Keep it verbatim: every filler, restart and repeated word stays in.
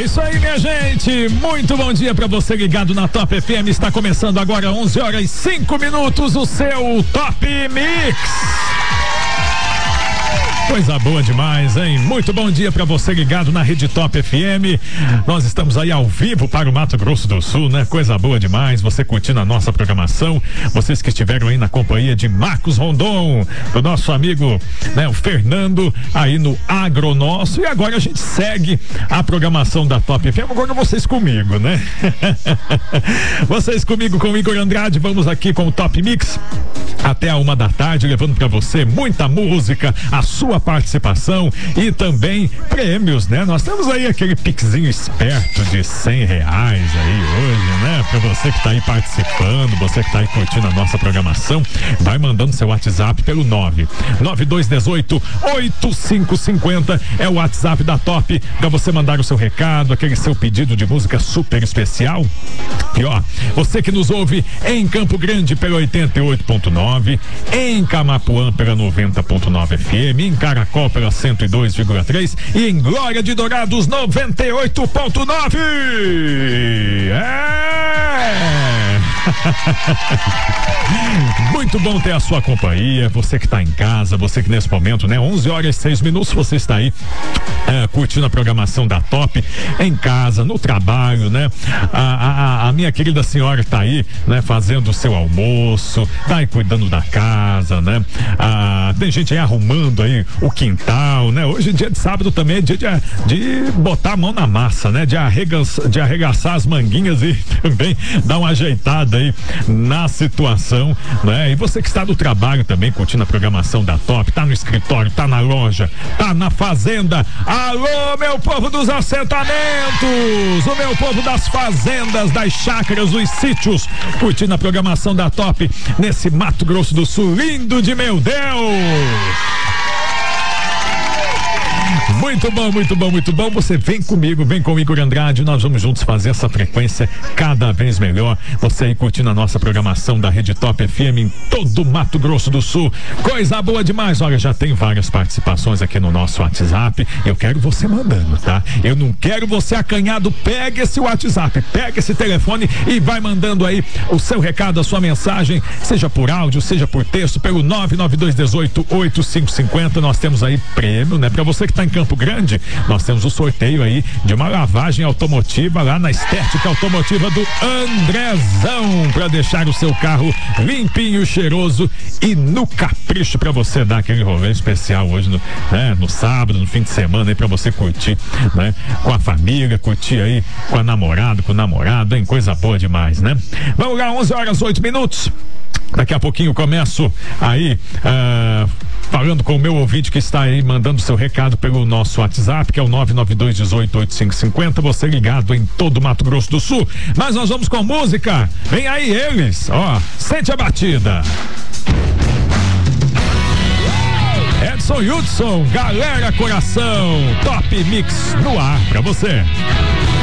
isso aí, minha gente. Muito bom dia pra você ligado na Top F M. Está começando agora onze horas e cinco minutos o seu Top Mix. Coisa boa demais, hein? Muito bom dia pra você ligado na Rede Top F M. Nós estamos aí ao vivo para o Mato Grosso do Sul, né? Coisa boa demais, você curtindo a nossa programação. Vocês que estiveram aí na companhia de Marcos Rondon, do nosso amigo, né? O Fernando, aí no Agro Nosso. E agora a gente segue a programação da Top F M. Agora vocês comigo, né? Vocês comigo, com o Igor Andrade. Vamos aqui com o Top Mix até a uma da tarde, levando pra você muita música, a sua participação e também prêmios, né? Nós temos aí aquele pixinho esperto de cem reais aí hoje, né? Pra você que tá aí participando, você que tá aí curtindo a nossa programação, vai mandando seu WhatsApp pelo nove nove dois um oito oito cinco cinco zero, é o WhatsApp da Top, pra você mandar o seu recado, aquele seu pedido de música super especial. E ó, você que nos ouve em Campo Grande pela oitenta e oito ponto nove, em Camapuã pela noventa ponto nove F M, em Caracol pela cento e dois vírgula três e em Glória de Dourados noventa e oito ponto nove. É! Muito bom ter a sua companhia, você que está em casa, você que nesse momento, né, onze horas e seis minutos, você está aí é, curtindo a programação da Top, em casa, no trabalho, né? A, a, a minha querida senhora está aí, né, fazendo o seu almoço, tá aí cuidando da casa, né? Ah, tem gente aí arrumando aí o quintal, né? Hoje, dia de sábado, também é dia de, de botar a mão na massa, né? De, arregaçar, de arregaçar as manguinhas e também dar uma ajeitada aí na situação, né? E você que está no trabalho também, curtindo a programação da Top, tá no escritório, tá na loja, tá na fazenda. Alô, meu povo dos assentamentos, o meu povo das fazendas, das chácaras, dos sítios, curtindo a programação da Top nesse Mato Grosso do Sul, lindo de meu Deus! Muito bom, muito bom, muito bom. Você vem comigo, vem com o Igor Andrade. Nós vamos juntos fazer essa frequência cada vez melhor. Você aí curtindo a nossa programação da Rede Top F M em todo o Mato Grosso do Sul. Coisa boa demais. Olha, já tem várias participações aqui no nosso WhatsApp. Eu quero você mandando, tá? Eu não quero você acanhado. Pega esse WhatsApp, pega esse telefone e vai mandando aí o seu recado, a sua mensagem, seja por áudio, seja por texto, pelo nove nove dois um oito oito cinco cinco zero. Nós temos aí prêmio, né? Pra você que tá em Campo Grande, nós temos o sorteio aí de uma lavagem automotiva lá na Estética Automotiva do Andrezão, para deixar o seu carro limpinho, cheiroso e no capricho, para você dar aquele rolê especial hoje no, né, no sábado, no fim de semana aí, para você curtir, né, com a família, curtir aí com a namorada, com o namorado, hein? Coisa boa demais, né? Vamos lá, onze horas oito minutos. Daqui a pouquinho começo aí uh, falando com o meu ouvinte que está aí mandando seu recado pelo nosso WhatsApp, que é o nove nove dois um oito oito cinco cinco zero. Você ligado em todo o Mato Grosso do Sul. Mas nós vamos com música. Vem aí eles, ó, sente a batida. Edson Hudson, Galera Coração, Top Mix no ar pra você.